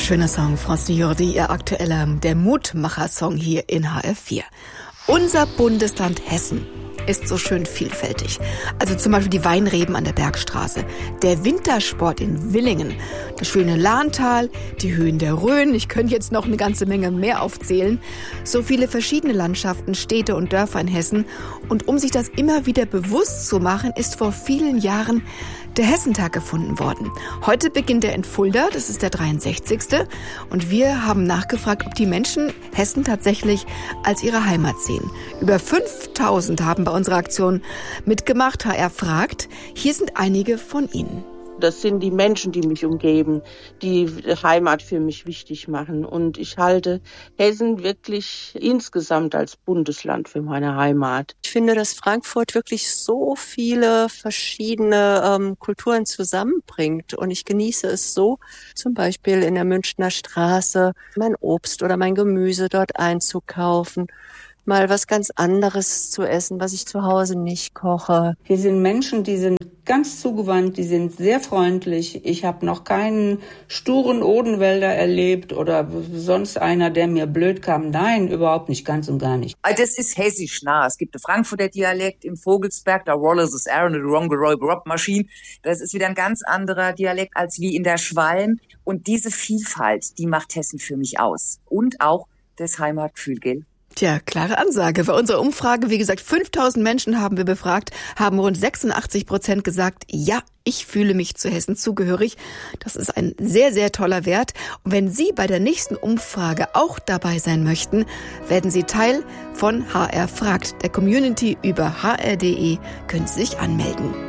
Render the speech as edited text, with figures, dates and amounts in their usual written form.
Schöner Song, Francine Jordi, ihr aktueller, der Mutmacher-Song hier in HR4. Unser Bundesland Hessen ist so schön vielfältig. Also zum Beispiel die Weinreben an der Bergstraße, der Wintersport in Willingen, das schöne Lahntal, die Höhen der Rhön. Ich könnte jetzt noch eine ganze Menge mehr aufzählen. So viele verschiedene Landschaften, Städte und Dörfer in Hessen. Und um sich das immer wieder bewusst zu machen, ist vor vielen Jahren der Hessentag gefunden worden. Heute beginnt er in Fulda, das ist der 63. Und wir haben nachgefragt, ob die Menschen Hessen tatsächlich als ihre Heimat sehen. Über 5000 haben bei unserer Aktion mitgemacht. HR fragt. Hier sind einige von ihnen. Das sind die Menschen, die mich umgeben, die Heimat für mich wichtig machen. Und ich halte Hessen wirklich insgesamt als Bundesland für meine Heimat. Ich finde, dass Frankfurt wirklich so viele verschiedene Kulturen zusammenbringt. Und ich genieße es so, zum Beispiel in der Münchner Straße mein Obst oder mein Gemüse dort einzukaufen. Mal was ganz anderes zu essen, was ich zu Hause nicht koche. Hier sind Menschen, die sind ganz zugewandt, die sind sehr freundlich. Ich habe noch keinen sturen Odenwälder erlebt oder sonst einer, der mir blöd kam. Nein, überhaupt nicht, ganz und gar nicht. Das ist hessisch nah. Es gibt einen Frankfurter Dialekt im Vogelsberg, da Rollers is Aaron, the Rongeroy Rob Machine. Das ist wieder ein ganz anderer Dialekt als wie in der Schwalm. Und diese Vielfalt, die macht Hessen für mich aus. Und auch das Heimatgefühl, gell? Tja, klare Ansage. Bei unserer Umfrage, wie gesagt, 5000 Menschen haben wir befragt, haben rund 86% gesagt, ja, ich fühle mich zu Hessen zugehörig. Das ist ein sehr, sehr toller Wert. Und wenn Sie bei der nächsten Umfrage auch dabei sein möchten, werden Sie Teil von HR fragt, der Community über hr.de, können Sie sich anmelden.